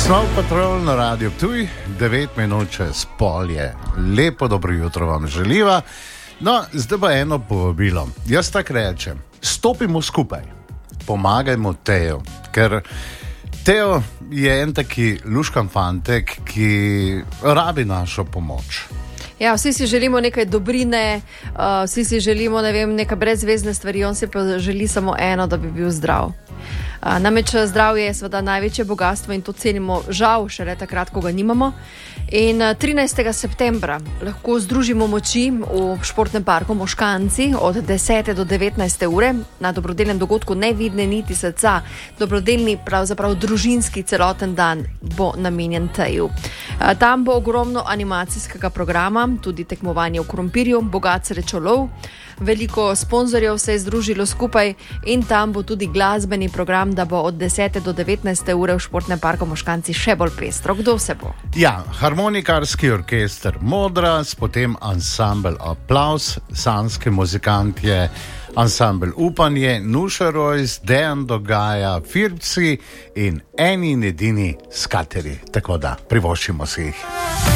Snow Patrol na Radio Ptuj, 9 minut čez pol je. Lepo dobro jutro vam želiva. No, zdaj pa eno povabilo. Jaz tako rečem, stopimo skupaj, pomagajmo Tejo, ker Tejo je en taki luškan fantek, ki rabi našo pomoč. Ja, vsi si želimo nekaj dobrine, vsi si želimo, ne vem, neke brezvezne stvari, on si pa želi samo eno, da bi bil zdrav. Namreč zdravje je seveda največje bogatstvo in to cenimo žal šele takrat, ko ga nimamo. In 13. septembra lahko združimo moči v športnem parku Moškanci od 10. do 19. ure na dobrodelnem dogodku Nevidne niti srca. Dobrodelni, pravzaprav družinski celoten dan bo namenjen Teju. Tam bo ogromno animacijskega programa, tudi tekmovanje v krompirju, bogat srečolov. Veliko sponzorjev se je združilo skupaj in tam bo tudi glasbeni program, da bo od 10. do 19. ure v športnem parku Moškanci še bolj pestro. Kdo se bo? Ja, harmonikarski orkester Modras, potem ansambel Aplavz, sanski muzikant je ansambel Upanje, Nuša Rojs, Dejan Dogaja, Firci in eni in edini skateri. Tako da privoščimo si jih.